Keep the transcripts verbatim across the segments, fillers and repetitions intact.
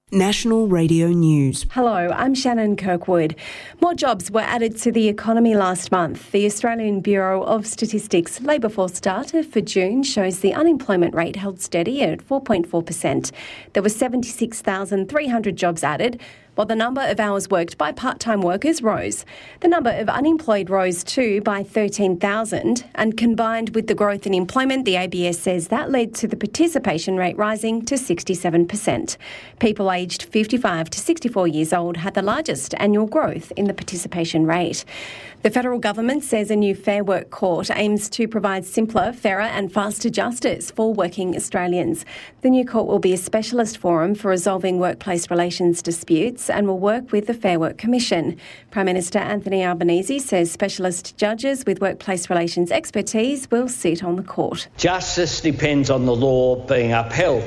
National Radio News. Hello, I'm Shannon Kirkwood. More jobs were added to the economy last month. The Australian Bureau of Statistics labour force data for June shows the unemployment rate held steady at four point four percent. There were seventy-six thousand three hundred jobs added, while the number of hours worked by part-time workers rose. The number of unemployed rose too by thirteen thousand, and combined with the growth in employment, the A B S says that led to the participation rate rising to sixty-seven percent. People aged fifty-five to sixty-four years old had the largest annual growth in the participation rate. The federal government says a new Fair Work court aims to provide simpler, fairer and faster justice for working Australians. The new court will be a specialist forum for resolving workplace relations disputes and will work with the Fair Work Commission. Prime Minister Anthony Albanese says specialist judges with workplace relations expertise will sit on the court. Justice depends on the law being upheld.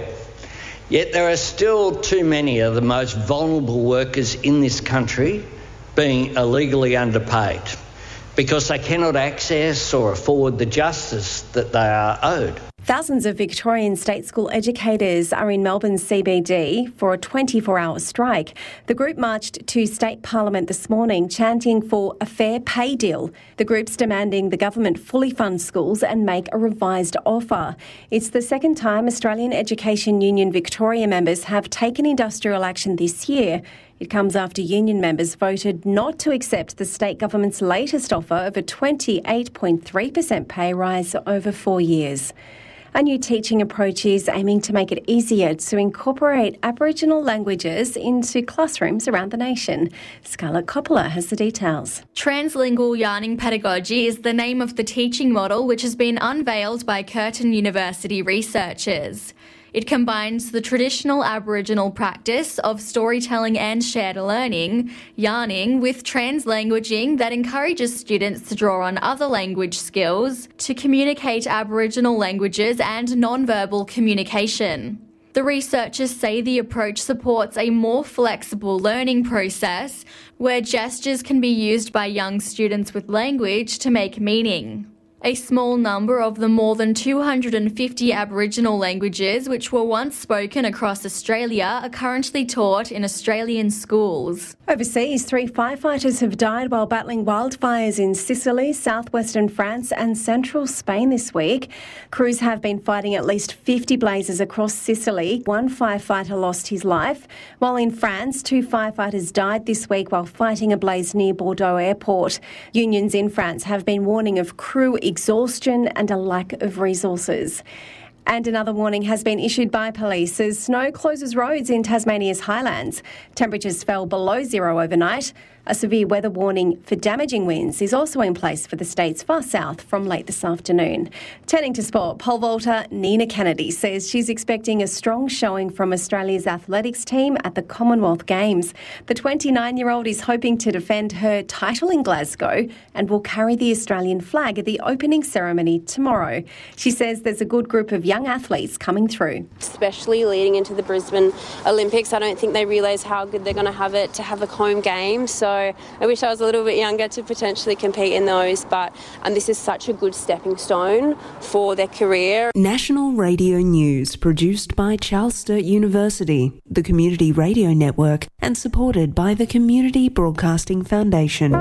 Yet there are still too many of the most vulnerable workers in this country being illegally underpaid because they cannot access or afford the justice that they are owed. Thousands of Victorian state school educators are in Melbourne's C B D for a twenty-four hour strike. The group marched to State Parliament this morning chanting for a fair pay deal. The group's demanding the government fully fund schools and make a revised offer. It's the second time Australian Education Union Victoria members have taken industrial action this year. It comes after union members voted not to accept the state government's latest offer of a twenty-eight point three percent pay rise over four years. A new teaching approach is aiming to make it easier to incorporate Aboriginal languages into classrooms around the nation. Scarlett Coppola has the details. Translingual yarning pedagogy is the name of the teaching model which has been unveiled by Curtin University researchers. It combines the traditional Aboriginal practice of storytelling and shared learning, yarning, with translanguaging that encourages students to draw on other language skills to communicate Aboriginal languages and non-verbal communication. The researchers say the approach supports a more flexible learning process where gestures can be used by young students with language to make meaning. A small number of the more than two hundred fifty Aboriginal languages which were once spoken across Australia are currently taught in Australian schools. Overseas, three firefighters have died while battling wildfires in Sicily, southwestern France and central Spain this week. Crews have been fighting at least fifty blazes across Sicily. One firefighter lost his life, while in France, two firefighters died this week while fighting a blaze near Bordeaux Airport. Unions in France have been warning of crew exhaustion and a lack of resources. And another warning has been issued by police as snow closes roads in Tasmania's highlands. Temperatures fell below zero overnight. A severe weather warning for damaging winds is also in place for the state's far south from late this afternoon. Turning to sport, pole vaulter Nina Kennedy says she's expecting a strong showing from Australia's athletics team at the Commonwealth Games. The twenty-nine-year-old is hoping to defend her title in Glasgow and will carry the Australian flag at the opening ceremony tomorrow. She says there's a good group of young athletes coming through. Especially leading into the Brisbane Olympics, I don't think they realise how good they're going to have it to have a home game. So I wish I was a little bit younger to potentially compete in those, but and this is such a good stepping stone for their career. National Radio News, produced by Charles Sturt University, the Community Radio Network, and supported by the Community Broadcasting Foundation.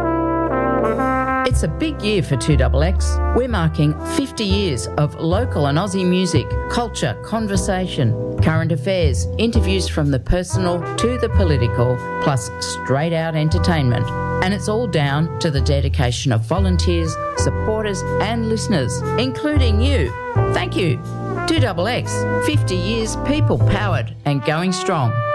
It's a big year for two X X. We're marking fifty years of local and Aussie music, culture, conversation, current affairs, interviews from the personal to the political, plus straight out entertainment. And it's all down to the dedication of volunteers, supporters and listeners, including you. Thank you. two X X, fifty years people powered and going strong.